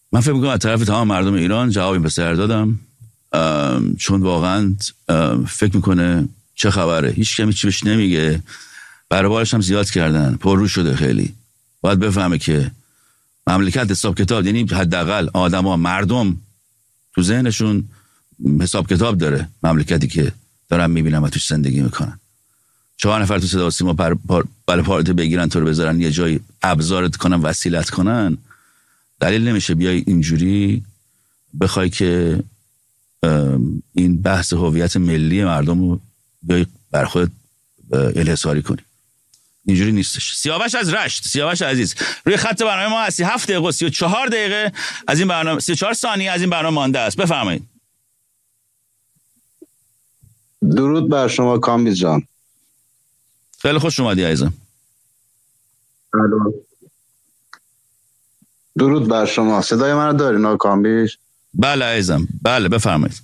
من فکر میکنم از طرف تمام مردم ایران جواب این پسر دادم، چون واقعا فکر میکنه چه خبره، هیچ کمی چی بهش نمیگه، برابرش هم زیاد کردن، پررو شده خیلی. باید بفهمه که مملکت حساب کتاب، یعنی حداقل آدما، مردم تو ذهنشون حساب کتاب داره مملکتی که دارن میبینن و توش زندگی میکنن. 4 نفر تو صدا و سیما برای پارت بگیرن تو رو بذارن یه جای ابزارت کنن، وسیلت کنن، دلیل نمیشه بیای اینجوری بخوای که این بحث هویت ملی مردم رو بیای بر خودت انحصاری کنی. اینجوری نیستش. سیاوش از رشت، سیاوش عزیز روی خط برنامه ما هستی. 7 دقیقه و 34 دقیقه از این برنامه، 34 ثانیه از این برنامه مانده است. بفرمایید. درود بر شما کامبیز جان. خیلی خوش اومدی عزیزم. درود بر شما. صدای منو دارین کامبیز؟ بله عزیزم، بله بفرمایید.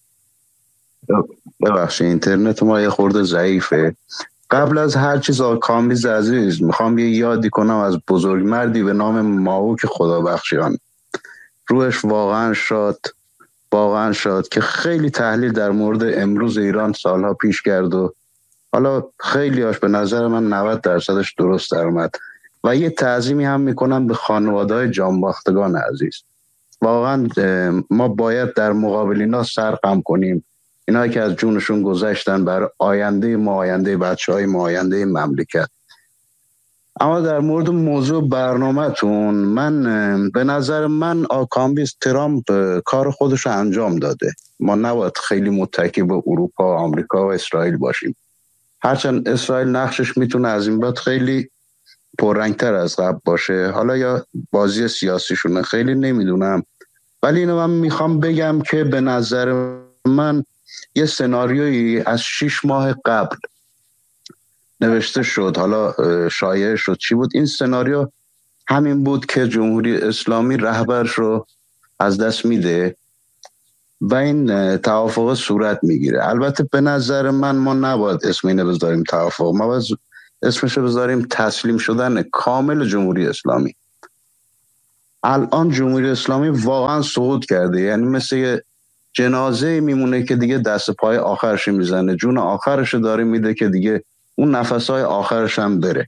ببخشید اینترنت ما یه خورده ضعیفه. قبل از هر چیز کامبیز عزیز میخوام یه یادی کنم از بزرگ مردی به نام ماوک خدابخشیان. روحش واقعا شاد که خیلی تحلیل در مورد امروز ایران سالها پیش کرد و حالا خیلی هاش به نظر من 90% درست در اومد. و یه تعظیمی هم میکنم به خانواده‌های جانباختگان عزیز. واقعا ما باید در مقابل اینا سر خم کنیم، اینا که از جونشون گذشتن برای آینده ما، آینده بچه‌های ما، آینده مملکت. اما در مورد موضوع برنامه‌تون، من به نظر من کامبیز ترامپ کار خودش انجام داده. ما نباید خیلی متکی به اروپا، آمریکا و اسرائیل باشیم. هرچند اسرائیل نقشش میتونه از این بعد خیلی پررنگتر از قبل باشه، حالا یا بازی سیاسیشونه خیلی نمیدونم، ولی اینو من میخوام بگم که به نظر من یه سناریویی از 6 ماه قبل نوشته شد، حالا شایع شد. چی بود این سناریو؟ همین بود که جمهوری اسلامی رهبرش رو از دست میده و این توافق صورت میگیره. البته به نظر من ما نباید اسم اینو بذاریم توافق، ما باید اسمشو بذاریم تسلیم شدن کامل جمهوری اسلامی. الان جمهوری اسلامی واقعا سقوط کرده، یعنی مثل جنازه میمونه که دیگه دست پای آخرش میزنه، جون آخرش داره میده که دیگه اون نفسهای آخرش هم بره.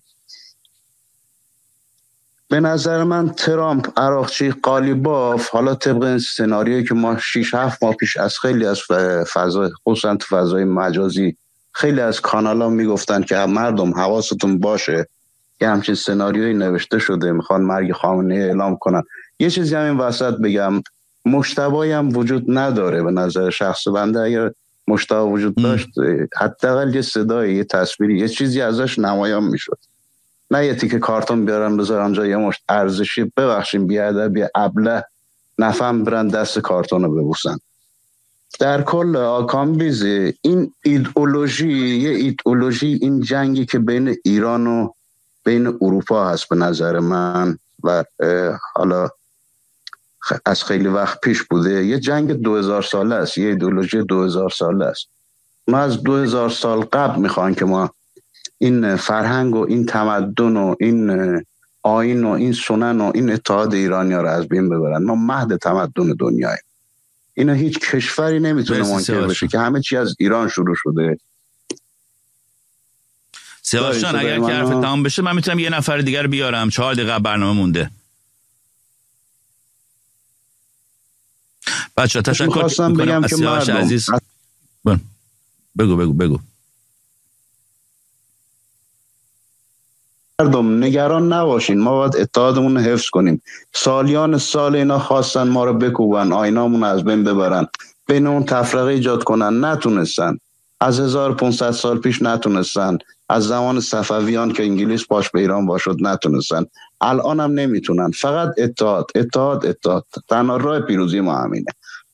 به نظر من ترامپ، عراقچی، قالیباف، حالا طبق این سناریویی که ما 6-7 ماه پیش از خیلی از فضای، خصوصا تو فضای مجازی، خیلی از کانالا میگفتن که مردم حواستون باشه که همچین سناریویی نوشته شده، میخوان مرگ خامنه‌ای اعلام کنن. یه چیزی همین وسط بگم، مشتبایی هم وجود نداره به نظر شخص بنده. اگر مشتبا وجود داشت حداقل یه صدایی، یه تصویری، یه چیزی ازش نمایان میشد، نه یه تیکه کارتون بیارن بذارن جای یه مشت ارزشی، ببخشیم بیادبی ابله نفهم برن دست کارتون رو ببوسن. در کل کامبیز این ایدئولوژی، این جنگی که بین ایران و بین اروپا هست به نظر من و حالا از خیلی وقت پیش بوده، یه جنگ 2000 ساله است، یه ایدئولوژی 2000 ساله است. ما از 2000 سال قبل میخوان که ما این فرهنگ و این تمدن و این آیین و این سنن و این اتحاد ایرانی‌ها رو از بین ببرن. ما مهد تمدن دنیاییم. اینا هیچ کشوری نمیتونه منکر بشه که همه چی از ایران شروع شده. سیاوش جان اگر که حرف تمام بشه من میتونم یه نفر دیگر بیارم، 4 دقیقه برنامه مونده. بچه تشکر میکنم از سیاوش عزیز. بگو مردم نگران نباشین، ما باید اتحادمون رو حفظ کنیم. سالیان سال اینا خواستن ما رو بکوبن، آینامون از بین ببرن، بین اون تفرقه ایجاد کنن، نتونستن. از 1500 سال پیش نتونستن، از زمان صفویان که انگلیس پاش به ایران واشد نتونستن، الان هم نمیتونن. فقط اتحاد. تنها راه پیروزی ما همینه.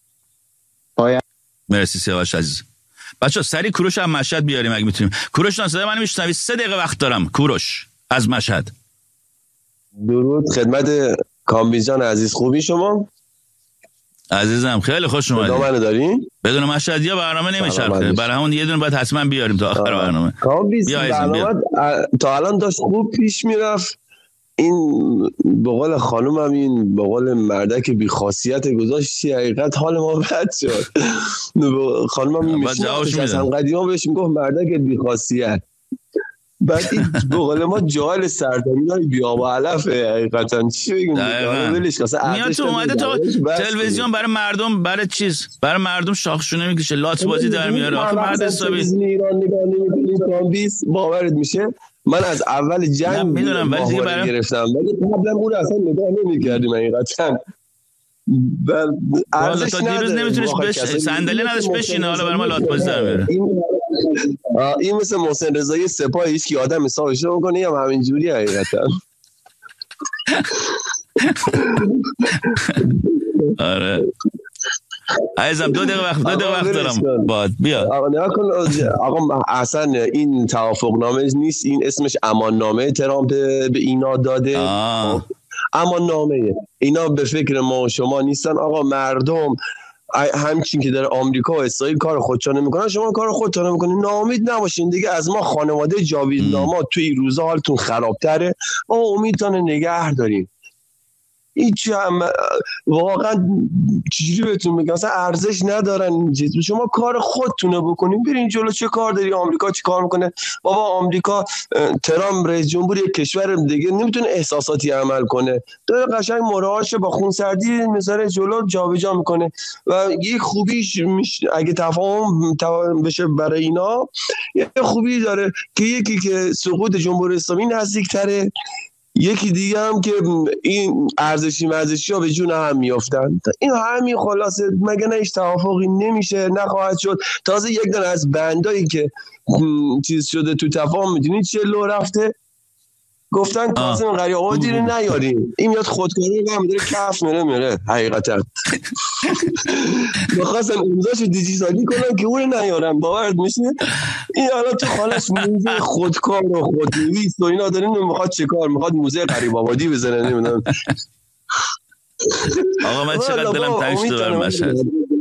مرسی سیاوش عزیز. بچه سری کوروش هم مشهد بیاریم اگه میتونیم. کوروش جان صدای من میشنوی؟ 3 دقیقه وقت دارم. کوروش از مشهد. درود خدمت کامبیز جان عزیز، خوبی شما؟ عزیزم خیلی خوش اومدید. صدا منو دارین؟ بدون مشهدیا برنامه نمیچرخه، برای همون یه دونه باید حتما بیاریم تا آخر برنامه. کامبیز برنامه تا الان داشت خوب پیش میرفت، این به قول خانومم این به قول مردک بی خاصیت گذاشتی حقیقت حال ما بد شد. خانومم این میشناختش از هم قدیما بهش میگفت مردک بی خاصیت. بعد این به قول ما جاهل سردانی های بیا و علفه حقیقتا. چی بگیم میاد تو اومده تو تلویزیون برای مردم برای مردم شاخشونه میکشه لات بازی در میاره. آخه مرد حسابی ایران نگاه نمی‌کنیم کامبیز باورت میشه من از اول جنگ میدونم ولی دیگه برای گرفتم ولی قبلا اون اصلا نگاه نمی‌کردیم حقیقتا. والا تا دیروز نمیتونش صندلی نداشت بشینه حالا برای ما لات بازی در میاره. این مثل محسن رضایی سپاه هیچ کی آدم حسابش رو میکنه یا همین جوری حقیقتا. آره عزیزم 2 دقیقه وقت دارم باید بیا. آقا اصلا این توافق نامه نیست، این اسمش امان نامه ترامپ به اینا داده. امان نامه اینا به فکر ما و شما نیستن آقا. مردم همچین که در آمریکا و اسرائیل کار خودشان نمیکنن شما کار خودتون نمیکنین. ناامید نباشین دیگه از ما. خانواده جاوید ناما توی این روزا حالتون خرابتره، ما امیدتون نگه داریم. هیچ واقعا چجوری بهتون میگم اصلا ارزش ندارن. شما کار خودتونه بکنین برین جلو. چه کار داری؟ آمریکا چی کار میکنه؟ بابا آمریکا ترامپ رئیس جمهور یک کشور دیگه نمیتونه احساساتی عمل کنه. داره قشنگ مرهاش با خونسردی میذاره جلو جابجا میکنه. و یه خوبیش اگه تفاهم بشه برای اینا یه خوبی داره که یکی که سقوط جمهوری اسلامی نزدیک‌تره، یکی دیگه هم که این ارزشی ها به جون هم میافتن. این همین خلاصه. مگه نه هیچ توافقی نمیشه نخواهد شد. تازه یک دونه از بندایی که چیز شده تو تفاهم میدونید چه لو رفته گفتن کاظم قریابادی رو نیاریم. این میاد خودکاری رو میداره کف میره حقیقتا. بخواستن امضاشو دیجیتالی کنن که اون نیارن. باورت میشه؟ این حالا تو خالص موزه خودکار و خودنویس و اینا دارین. میخواد چه کار؟ میخواد موزه قریابادی بزنه نمیدونم. آقا من چقدر دلم تنگ شده برای مشهد.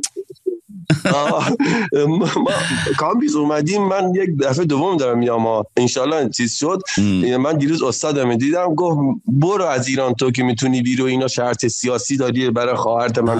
ما کامبیز اومدیم. من یک دفعه دوم دارم میام انشالله چیز شد. من دیروز استادم دیدم گفت برو از ایران تو که میتونی بیرو. اینا شرط سیاسی داری برای خواهرت من